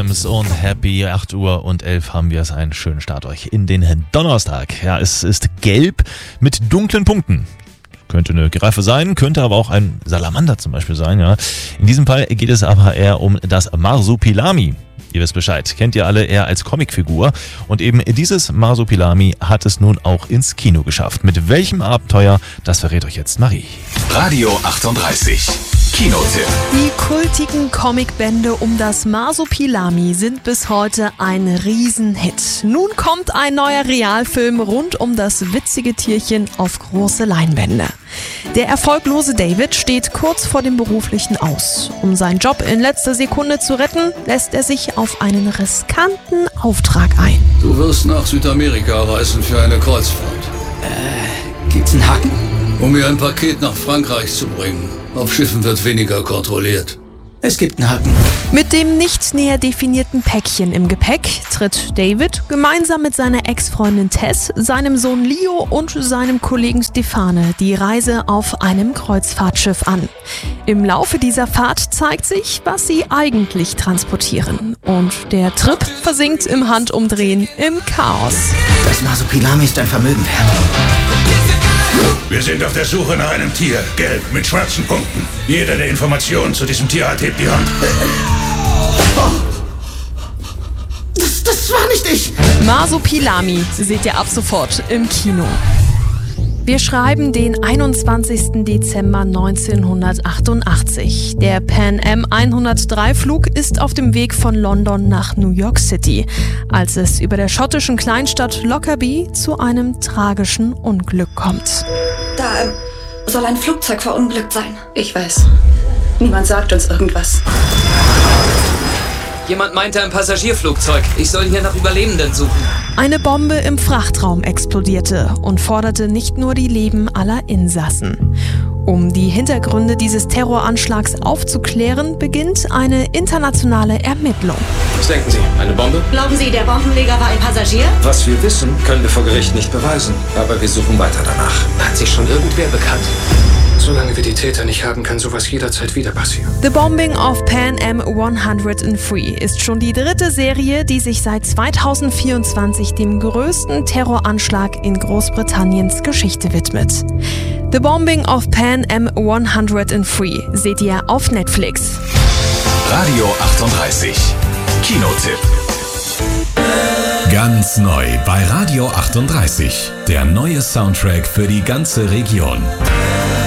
Adams und Happy. 8:11 haben wir es. Einen schönen Start euch in den Donnerstag. Ja, es ist gelb mit dunklen Punkten. Könnte eine Giraffe sein, könnte aber auch ein Salamander zum Beispiel sein. Ja. In diesem Fall geht es aber eher um das Marsupilami. Ihr wisst Bescheid, kennt ihr alle eher als Comicfigur. Und eben dieses Marsupilami hat es nun auch ins Kino geschafft. Mit welchem Abenteuer, das verrät euch jetzt Marie. Radio 38, Kinotipp. Die kultigen Comicbände um das Marsupilami sind bis heute ein Riesenhit. Nun kommt ein neuer Realfilm rund um das witzige Tierchen auf große Leinwände. Der erfolglose David steht kurz vor dem beruflichen Aus. Um seinen Job in letzter Sekunde zu retten, lässt er sich auf einen riskanten Auftrag ein. Du wirst nach Südamerika reisen für eine Kreuzfahrt. Gibt's einen Haken? Um mir ein Paket nach Frankreich zu bringen. Auf Schiffen wird weniger kontrolliert. Es gibt einen Haken. Mit dem nicht näher definierten Päckchen im Gepäck tritt David gemeinsam mit seiner Ex-Freundin Tess, seinem Sohn Leo und seinem Kollegen Stefane die Reise auf einem Kreuzfahrtschiff an. Im Laufe dieser Fahrt zeigt sich, was sie eigentlich transportieren. Und der Trip versinkt im Handumdrehen im Chaos. Das Marsupilami ist ein Vermögen wert. Wir sind auf der Suche nach einem Tier, gelb, mit schwarzen Punkten. Jeder, der Informationen zu diesem Tier hat, hebt die Hand. Das war nicht ich! Marsupilami seht ihr ab sofort im Kino. Wir schreiben den 21. Dezember 1988. Der Pan Am 103-Flug ist auf dem Weg von London nach New York City, als es über der schottischen Kleinstadt Lockerbie zu einem tragischen Unglück kommt. Da soll ein Flugzeug verunglückt sein. Ich weiß. Niemand sagt uns irgendwas. Jemand meinte ein Passagierflugzeug. Ich soll hier nach Überlebenden suchen. Eine Bombe im Frachtraum explodierte und forderte nicht nur die Leben aller Insassen. Um die Hintergründe dieses Terroranschlags aufzuklären, beginnt eine internationale Ermittlung. Was denken Sie? Eine Bombe? Glauben Sie, der Bombenleger war ein Passagier? Was wir wissen, können wir vor Gericht nicht beweisen. Aber wir suchen weiter danach. Hat sich schon irgendwer bekannt? Solange wir die Täter nicht haben, kann sowas jederzeit wieder passieren. The Bombing of Pan Am 103 ist schon die dritte Serie, die sich seit 2024 dem größten Terroranschlag in Großbritanniens Geschichte widmet. The Bombing of Pan Am 103 seht ihr auf Netflix. Radio 38, Kinotipp. Ganz neu bei Radio 38. Der neue Soundtrack für die ganze Region.